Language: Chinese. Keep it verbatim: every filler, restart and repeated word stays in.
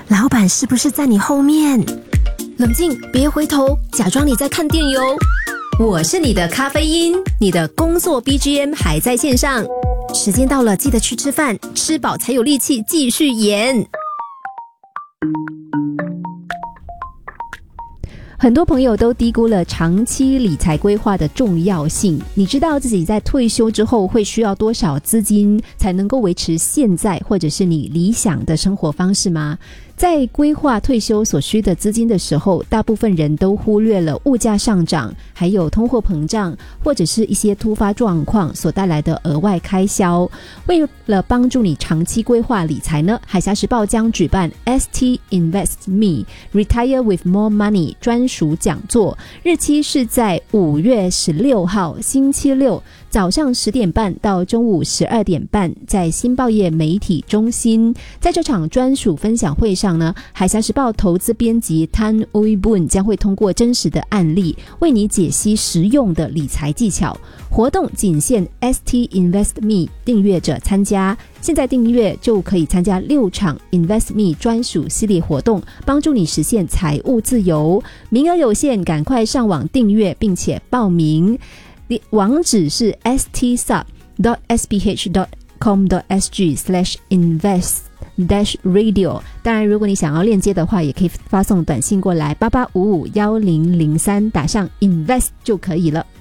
老板是不是在你后面？冷静，别回头，假装你在看电邮。我是你的咖啡因，你的工作 B G M 还在线上。时间到了，记得去吃饭，吃饱才有力气继续演。 很多朋友都低估了长期理财规划的重要性。你知道自己在退休之后会需要多少资金才能够维持现在或者是你理想的生活方式吗？在规划退休所需的资金的时候，大部分人都忽略了物价上涨，还有通货膨胀，或者是一些突发状况所带来的额外开销。为了帮助你长期规划理财呢，海峡时报将举办 S T Invest Me Retire with More Money 专属讲座，日期是在五月十六号星期六早上十点半到中午十二点半，在新报业媒体中心。在这场专属分享会上呢，海峡时报投资编辑 Tan Uy Boon 将会通过真实的案例为你解析实用的理财技巧。活动仅限 S T Invest Me 订阅者参加，现在订阅就可以参加六场 Invest Me 专属系列活动，帮助你实现财务自由。名额有限，赶快上网订阅并且报名。网址是 s t sub dot s p h dot com dot s g slash invest dash radio。 当然如果你想要链接的话，也可以发送短信过来八八五五一零零三，打上 invest 就可以了。